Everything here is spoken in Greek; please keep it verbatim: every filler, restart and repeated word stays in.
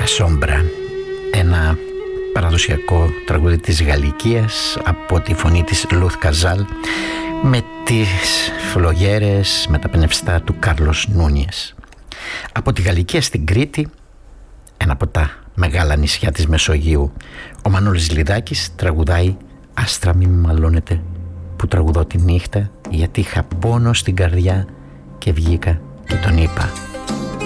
Σόμπρα, ένα παραδοσιακό τραγούδι της Γαλλικίας από τη φωνή της Λουθ Καζάλ με τις φλογέρες, με τα πενευστά του Κάρλος Νούνιες. Από τη Γαλλικία στην Κρήτη, ένα από τα μεγάλα νησιά της Μεσογείου, ο Μανώλης Λιδάκης τραγουδάει «Άστρα μη μαλώνετε που τραγουδώ τη νύχτα, γιατί είχα πόνο στην καρδιά και βγήκα και τον είπα».